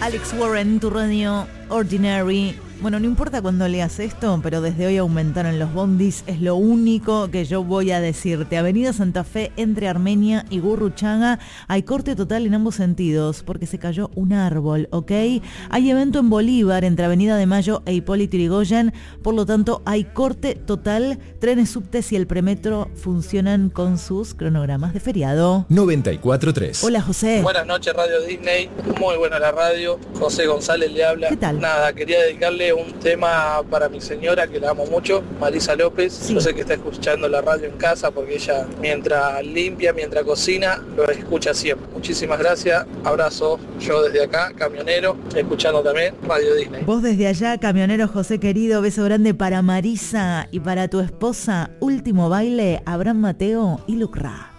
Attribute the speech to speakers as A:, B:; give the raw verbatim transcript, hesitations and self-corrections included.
A: Alex Warren, tu radio Ordinary. Bueno, no importa cuando leas esto, pero desde hoy aumentaron los bondis, es lo único que yo voy a decirte. Avenida Santa Fe, entre Armenia y Gurruchaga, hay corte total en ambos sentidos, porque se cayó un árbol, ¿ok? Hay evento en Bolívar, entre Avenida de Mayo e Hipólito Yrigoyen, por lo tanto hay corte total. Trenes, subtes y el premetro funcionan con sus cronogramas de feriado.
B: noventa y cuatro punto tres.
A: Hola, José.
C: Buenas noches, Radio Disney. Muy buena la radio. José González le habla.
A: ¿Qué tal?
C: Nada, quería dedicarle un tema para mi señora, que la amo mucho, Marisa López.
A: Sí.
C: Yo sé que está escuchando la radio en casa, porque ella mientras limpia, mientras cocina, lo escucha siempre. Muchísimas gracias. Abrazo. Yo desde acá, camionero, escuchando también Radio Disney.
A: Vos desde allá, camionero José querido, beso grande para Marisa y para tu esposa. Último baile, Abraham Mateo y Lucra.